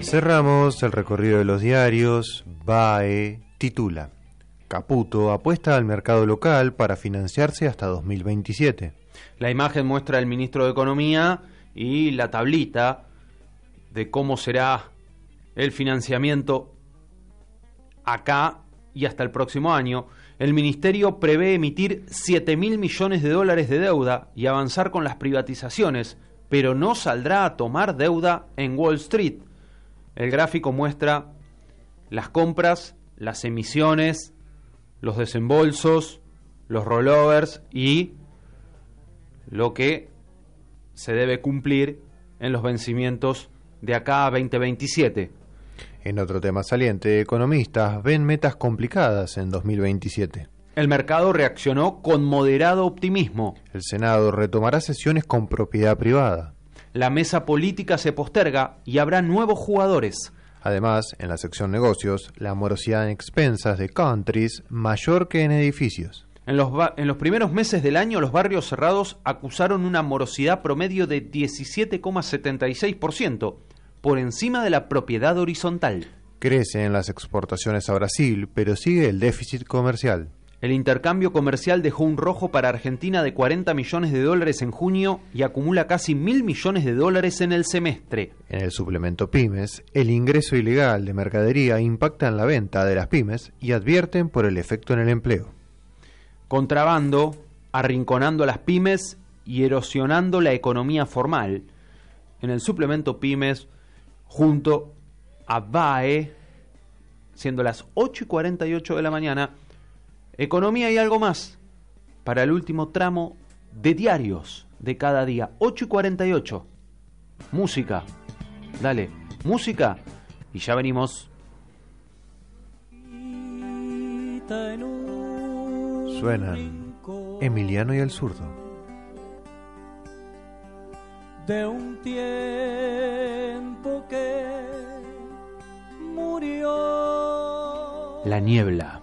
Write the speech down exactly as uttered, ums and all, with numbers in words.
Cerramos el recorrido de los diarios. B A E titula: Caputo apuesta al mercado local para financiarse hasta dos mil veintisiete. La imagen muestra al ministro de Economía y la tablita de cómo será el financiamiento acá y hasta el próximo año. El ministerio prevé emitir siete mil millones de dólares de deuda y avanzar con las privatizaciones, pero no saldrá a tomar deuda en Wall Street. El gráfico muestra las compras, las emisiones, los desembolsos, los rollovers y lo que se debe cumplir en los vencimientos de acá a veinte veintisiete. En otro tema saliente, economistas ven metas complicadas en dos mil veintisiete. El mercado reaccionó con moderado optimismo. El Senado retomará sesiones con propiedad privada. La mesa política se posterga y habrá nuevos jugadores. Además, en la sección negocios, la morosidad en expensas de countries mayor que en edificios. En los, en los primeros meses del año, los barrios cerrados acusaron una morosidad promedio de diecisiete coma setenta y seis por ciento, por encima de la propiedad horizontal. Crecen las exportaciones a Brasil, pero sigue el déficit comercial. El intercambio comercial dejó un rojo para Argentina de cuarenta millones de dólares en junio y acumula casi mil millones de dólares en el semestre. En el suplemento Pymes, el ingreso ilegal de mercadería impacta en la venta de las pymes y advierten por el efecto en el empleo. Contrabando, arrinconando a las pymes y erosionando la economía formal. En el suplemento Pymes, junto a B A E, siendo las ocho y cuarenta y ocho de la mañana, Economía y algo más para el último tramo de diarios de cada día, ocho y cuarenta y ocho. Música, dale, música y ya venimos. Suenan Emiliano y el Zurdo. De un tiempo que murió. La niebla.